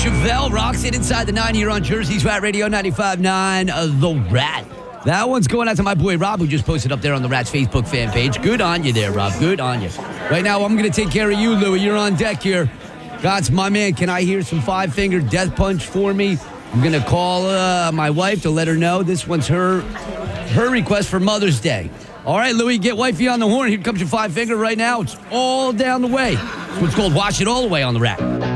Chevelle rocks it inside the 9 here on Jersey's Rat Radio 95.9, The Rat. That one's going out to my boy Rob, who just posted up there on the Rat's Facebook fan page. Good on you there, Rob. Good on you. Right now, I'm going to take care of you, Louie. You're on deck here. God's my man. Can I hear some five-finger death punch for me? I'm going to call my wife to let her know this one's her request for Mother's Day. All right, Louie, get wifey on the horn. Here comes your five-finger right now. It's all down the way. It's what's called Wash It All the Way on the Rat.